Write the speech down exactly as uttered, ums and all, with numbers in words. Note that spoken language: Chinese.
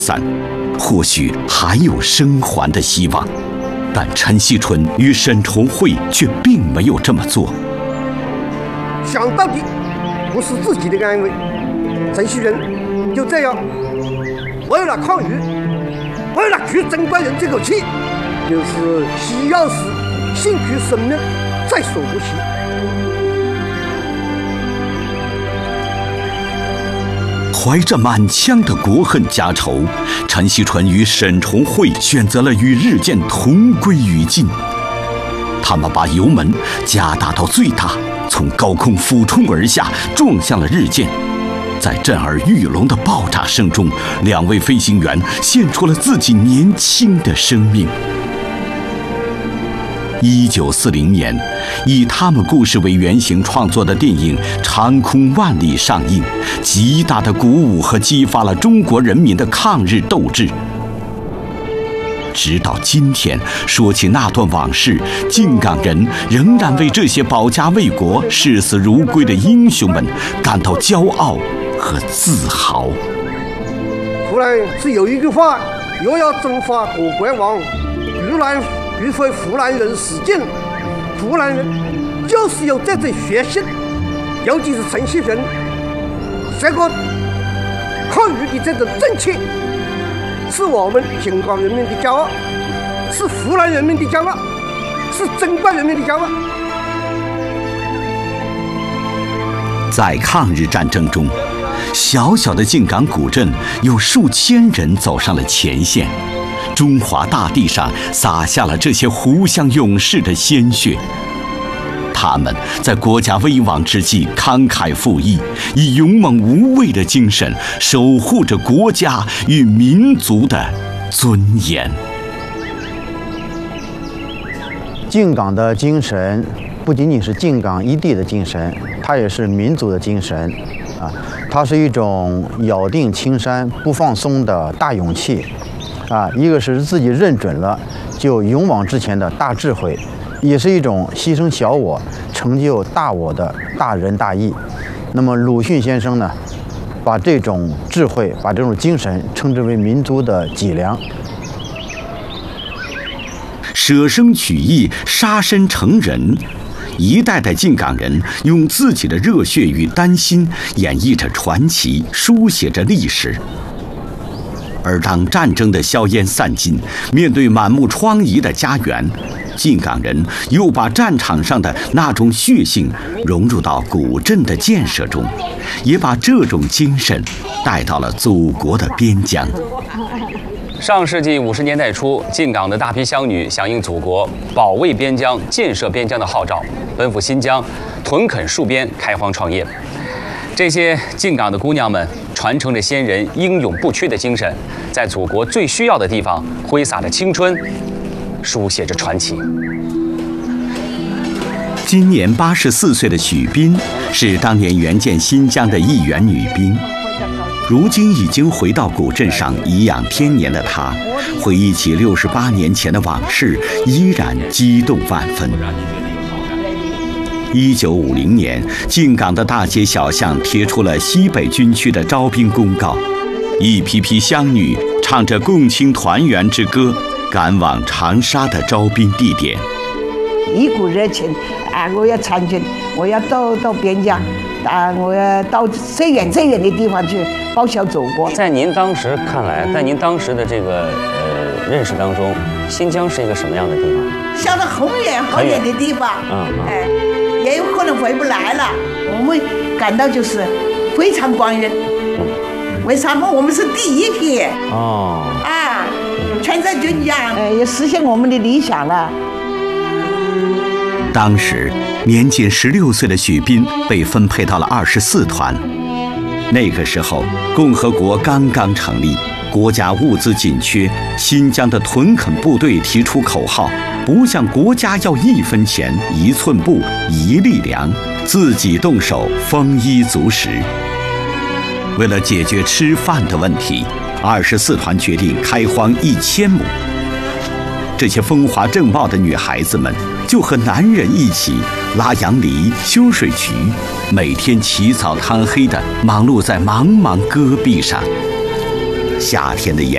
散，或许还有生还的希望。但陈锡纯与沈崇慧却并没有这么做。 想到底不是自己的安危，陈锡纯就这样为了抗日，为了去争夺人这口气，就是需要时兴许生命在所不惜。 怀着满腔的国恨家仇，陈锡纯与沈崇慧选择了与日舰同归于尽。他们把油门加大到最大，从高空俯冲而下，撞向了日舰。在震耳欲聋的爆炸声中，两位飞行员献出了自己年轻的生命。一九四零年，以他们故事为原型创作的电影《长空万里》上映，极大的鼓舞和激发了中国人民的抗日斗志。直到今天，说起那段往事，靖港人仍然为这些保家卫国、视死如归的英雄们感到骄傲和自豪。 湖南是有一句话：若要征伐国国王，如然必非湖南人使劲。湖南人就是有这种血性，尤其是陈锡纯这个抗日的这种正气，是我们靖港人民的骄傲，是湖南人民的骄傲，是中国人民的骄傲。 在抗日战争中，小小的靖港古镇有数千人走上了前线，中华大地上洒下了这些湖湘勇士的鲜血。他们在国家危亡之际慷慨赴义，以勇猛无畏的精神守护着国家与民族的尊严。 靖港的精神不仅仅是靖港一地的精神，它也是民族的精神啊！它是一种咬定青山不放松的大勇气啊！一个是自己认准了就勇往直前的大智慧，也是一种牺牲小我成就大我的大仁大义。那么鲁迅先生呢，把这种智慧，把这种精神称之为民族的脊梁。 舍生取义，杀身成仁。一代代靖港人用自己的热血与丹心演绎着传奇，书写着历史。而当战争的硝烟散尽，面对满目疮痍的家园，靖港人又把战场上的那种血性融入到古镇的建设中，也把这种精神带到了祖国的边疆。 上世纪五十年代初，靖港的大批乡女响应祖国保卫边疆、建设边疆的号召，奔赴新疆，屯垦戍边，开荒创业。这些靖港的姑娘们传承着先人英勇不屈的精神，在祖国最需要的地方挥洒着青春，书写着传奇。 今年八十四岁的许斌是当年援建新疆的一员女兵。如今已经回到古镇上颐养天年的他，回忆起六十八年前的往事，依然激动万分。一九五零年，靖港的大街小巷贴出了西北军区的招兵公告，一批批乡女唱着共青团圆之歌，赶往长沙的招兵地点。 一股热情啊！我要参军，我要到到边疆啊！我要到最远最远的地方去报效祖国。 在您当时看来，在您当时的这个呃认识当中，新疆是一个什么样的地方？ 想到很远很远的地方，嗯，哎，也有可能回不来了。我们感到就是非常光荣。嗯、为什么我们是第一批？哦，啊，全在军疆，哎，也实现我们的理想了。 当时年仅十六岁的许斌被分配到了二十四团。那个时候，共和国刚刚成立，国家物资紧缺，新疆的屯垦部队提出口号：不向国家要一分钱、一寸布、一粒粮，自己动手，丰衣足食。为了解决吃饭的问题，二十四团决定开荒一千亩。这些风华正茂的女孩子们就和男人一起拉杨梨、修水渠，每天起早贪黑地忙碌在茫茫戈壁上。夏天的炎